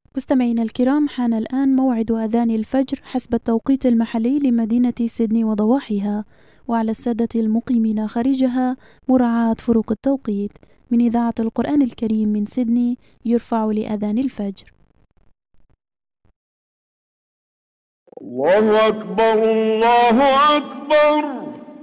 مستمعينا الكرام، حان الآن موعد أذان الفجر حسب التوقيت المحلي لمدينة سيدني وضواحيها، وعلى السادة المقيمين خارجها مراعاة فروق التوقيت. من إذاعة القرآن الكريم من سيدني يرفع لأذان الفجر. الله أكبر الله أكبر.